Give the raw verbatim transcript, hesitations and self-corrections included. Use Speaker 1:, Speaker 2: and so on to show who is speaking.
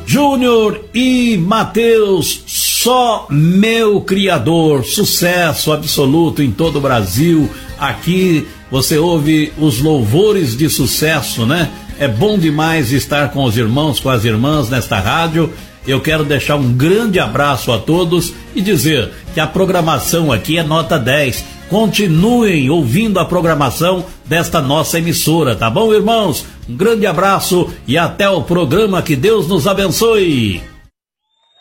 Speaker 1: Júnior e Mateus, só meu criador, sucesso absoluto em todo o Brasil. Aqui você ouve os louvores de sucesso, né? É bom demais estar com os irmãos, com as irmãs nesta rádio. Eu quero deixar um grande abraço a todos e dizer que a programação aqui é nota dez. Continuem ouvindo a programação desta nossa emissora, tá bom, irmãos? Um grande abraço e até o programa, que Deus nos abençoe.